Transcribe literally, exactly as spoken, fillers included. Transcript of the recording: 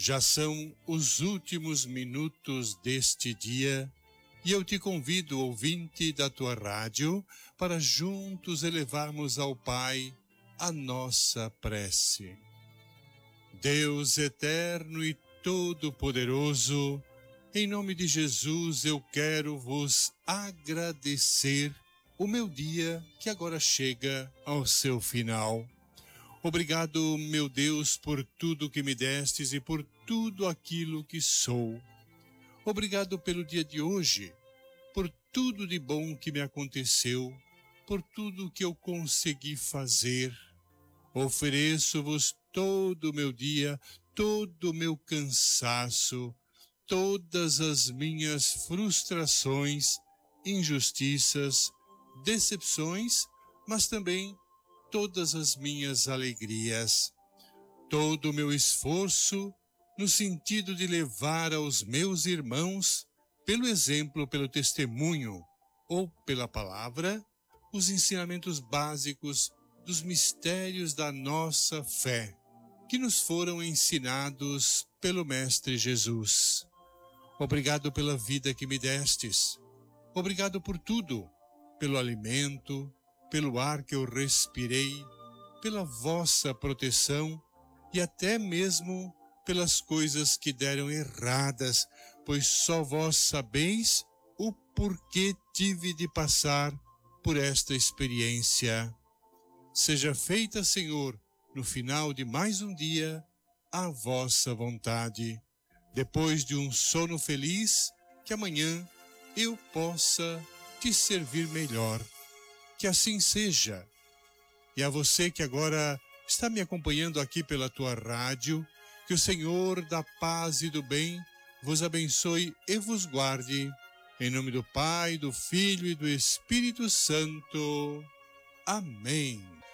Já são os últimos minutos deste dia e eu te convido, ouvinte da tua rádio, para juntos elevarmos ao Pai a nossa prece. Deus eterno e todo-poderoso, em nome de Jesus eu quero vos agradecer o meu dia que agora chega ao seu final. Obrigado, meu Deus, por tudo que me destes e por tudo aquilo que sou. Obrigado pelo dia de hoje, por tudo de bom que me aconteceu, por tudo que eu consegui fazer. Ofereço-vos todo o meu dia, todo o meu cansaço, todas as minhas frustrações, injustiças, decepções, mas também todas as minhas alegrias, todo o meu esforço no sentido de levar aos meus irmãos, pelo exemplo, pelo testemunho ou pela palavra, os ensinamentos básicos dos mistérios da nossa fé, que nos foram ensinados pelo Mestre Jesus. Obrigado pela vida que me destes. Obrigado por tudo, pelo alimento, pelo ar que eu respirei, pela vossa proteção e até mesmo pelas coisas que deram erradas, pois só vós sabeis o porquê tive de passar por esta experiência. Seja feita, Senhor, no final de mais um dia, a vossa vontade. Depois de um sono feliz, que amanhã eu possa te servir melhor. Que assim seja. E a você que agora está me acompanhando aqui pela tua rádio, que o Senhor da paz e do bem vos abençoe e vos guarde. Em nome do Pai, do Filho e do Espírito Santo. Amém.